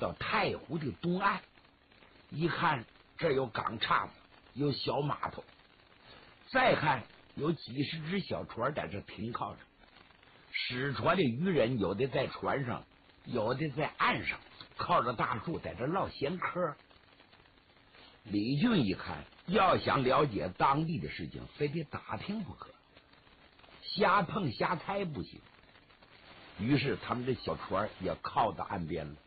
到太湖的东岸，一看这有港岔子，有小码头，再看有几十只小船在这停靠着。驶船的渔人有的在船上，有的在岸上，靠着大树在这唠闲嗑。李俊一看，要想了解当地的事情，非得打听不可，瞎碰瞎猜不行。于是他们这小船也靠到岸边了。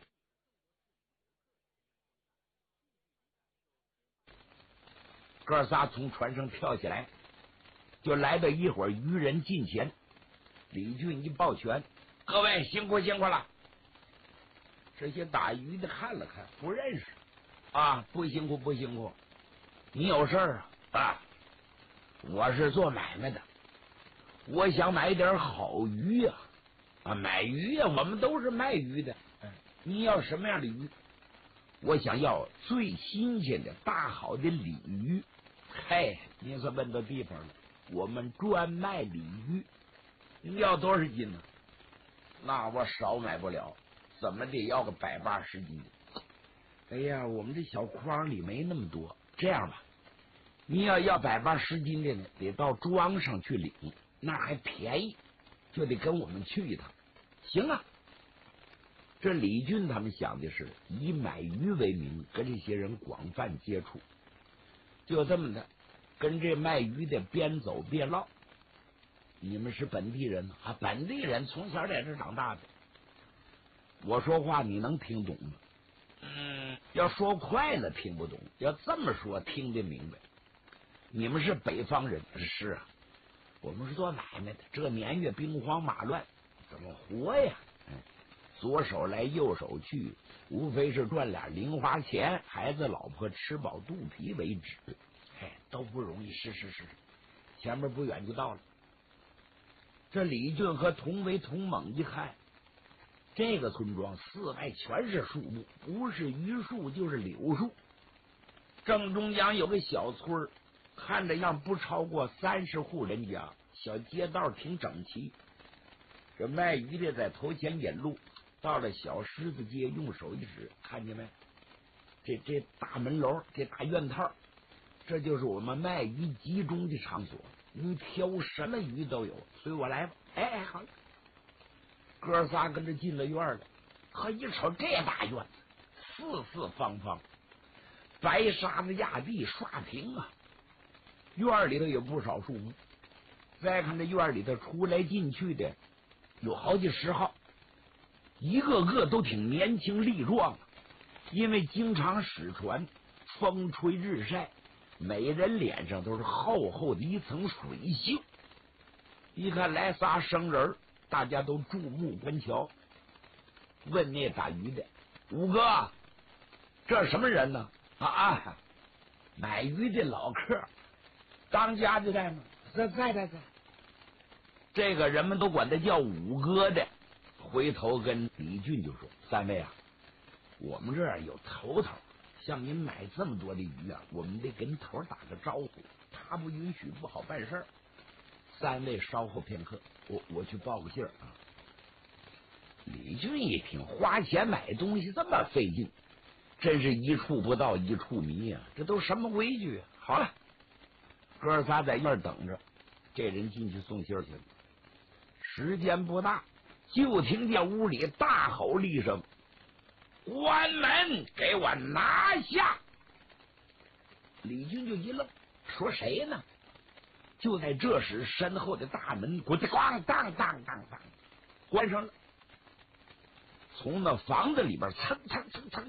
哥仨从船上跳下来，就来到一伙渔人近前。李俊一抱拳：“各位辛苦辛苦了。”这些打鱼的看了看，不认识啊，不辛苦不辛苦。你有事儿啊？我是做买卖的，我想买点好鱼呀。买鱼呀，我们都是卖鱼的。你要什么样的鱼？我想要最新鲜的大好的鲤鱼。嘿，你可问到地方了，我们专卖鲤鱼。你要多少斤呢？那我少买不了，怎么得要个180斤的。哎呀，我们这小筐里没那么多。这样吧，你要180斤的呢，得到庄上去领，那还便宜，就得跟我们去一趟。行啊。这李俊他们想的是以买鱼为名，跟这些人广泛接触，就这么的跟这卖鱼的边走边唠。你们是本地人啊？本地人从小在这长大的。我说话你能听懂吗？要说快了听不懂，要这么说听得明白。你们是北方人？是啊，我们是做买卖的，这年月兵荒马乱，怎么活呀？左手来右手去，无非是赚点零花钱，孩子老婆吃饱肚皮为止。都不容易。是，前面不远就到了。这李俊和同为同猛一看，这个村庄四外全是树木，不是榆树就是柳树，正中央有个小村，看着样不超过30户人家，小街道挺整齐。这卖鱼的在头前引路，到了小狮子街，用手一指，看见没？这大门楼，这大院套，这就是我们卖鱼集中的场所，你挑什么鱼都有，随我来吧。好了。哥仨跟着进了院了，可一瞅这大院子，四四方方，白沙子压地，刷平啊。院里头有不少树木，再看这院里头出来进去的有好几10号，一个个都挺年轻力壮，因为经常使船，风吹日晒，每人脸上都是厚厚的一层水锈。一看来仨生人，大家都注目观瞧。问那打鱼的：“五哥，这什么人呢？”买鱼的老客，当家的在吗？在。这个人们都管他叫五哥的。回头跟李俊就说：“三位啊，我们这儿有头头，像您买这么多的鱼啊，我们得跟头打个招呼，他不允许不好办事儿。3位稍后片刻，我去报个信儿啊。”李俊一听，花钱买东西这么费劲，真是一处不到一处迷啊！这都什么规矩啊？好了，哥仨在院等着，这人进去送信儿去了。时间不大，就听见屋里大吼了一声：“关门，给我拿下！”李俊就一愣，说谁呢？就在这时，身后的大门咣当当当当当关上了。从那房子里边蹭蹭蹭蹭